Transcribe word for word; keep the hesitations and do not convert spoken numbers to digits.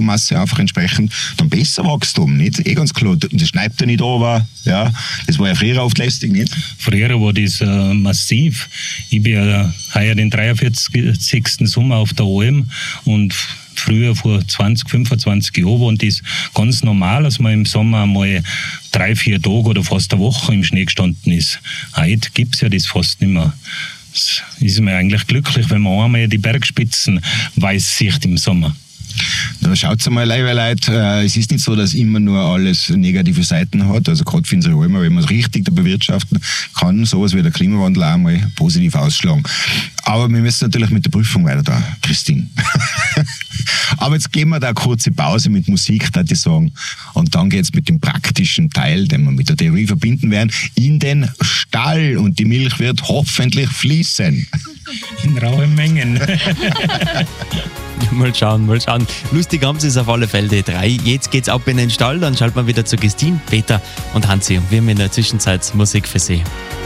Biomasse einfach entsprechend dann besser Wachstum, nicht? Eh ganz klar, das schneidet ja nicht runter, ja. Das war ja früher oft lästig, nicht? Früher war das äh, massiv. Ich bin ja heuer den dreiundvierzigsten Sommer auf der Alm und früher, vor zwanzig, fünfundzwanzig Jahren, war das ganz normal, dass man im Sommer einmal drei, vier Tage oder fast eine Woche im Schnee gestanden ist. Heute gibt es ja das fast nicht mehr. Es ist mir eigentlich glücklich, wenn man einmal die Bergspitzen weiß sieht im Sommer. Da schaut mal, liebe Leute, äh, es ist nicht so, dass immer nur alles negative Seiten hat. Also gerade für unsere Almen, wenn man es richtig da bewirtschaften kann, sowas wie der Klimawandel auch mal positiv ausschlagen. Aber wir müssen natürlich mit der Prüfung weiter da, Christine. Aber jetzt geben wir da eine kurze Pause mit Musik, würde ich sagen. Und dann geht es mit dem praktischen Teil, den wir mit der Theorie verbinden werden, in den Stall. Und die Milch wird hoffentlich fließen. In rauen Mengen. Mal schauen, mal schauen. Lustig haben sie es auf alle Fälle, die drei. Jetzt geht's ab in den Stall, dann schalten wir wieder zu Christine, Peter und Hansi. Und wir haben in der Zwischenzeit Musik für sie.